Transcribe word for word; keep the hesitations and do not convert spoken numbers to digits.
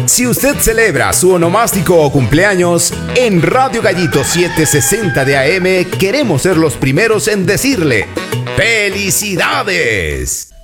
Si usted celebra su onomástico o cumpleaños, en Radio Gallito setecientos sesenta de A M queremos ser los primeros en decirle ¡felicidades!